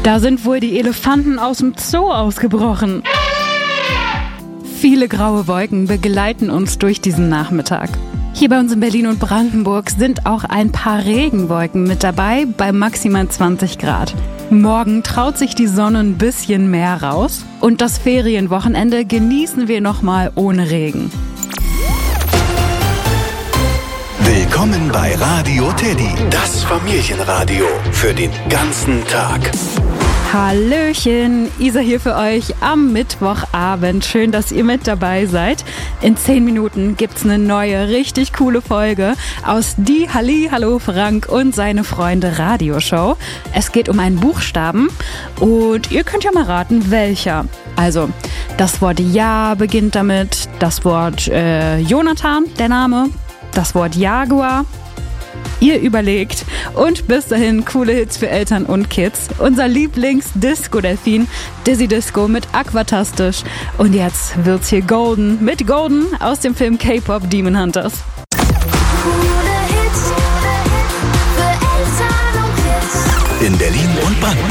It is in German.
Da sind wohl die Elefanten aus dem Zoo ausgebrochen. Viele graue Wolken begleiten uns durch diesen Nachmittag. Hier bei uns in Berlin und Brandenburg sind auch ein paar Regenwolken mit dabei, bei maximal 20 Grad. Morgen traut sich die Sonne ein bisschen mehr raus und das Ferienwochenende genießen wir nochmal ohne Regen. Willkommen bei Radio Teddy, das Familienradio für den ganzen Tag. Hallöchen, Isa hier für euch am Mittwochabend. Schön, dass ihr mit dabei seid. In 10 Minuten gibt's eine neue, richtig coole Folge aus Die Hallo Frank und seine Freunde Radioshow. Es geht um einen Buchstaben und ihr könnt ja mal raten, welcher. Also, das Wort Ja beginnt damit, das Wort Jonathan, der Name, das Wort Jaguar. Ihr überlegt und bis dahin coole Hits für Eltern und Kids. Unser Lieblings-Disco-Delfin, Dizzy Disco mit Aquatastisch. Und jetzt wird's hier golden mit Golden aus dem Film K-Pop Demon Hunters. In Berlin und Brandenburg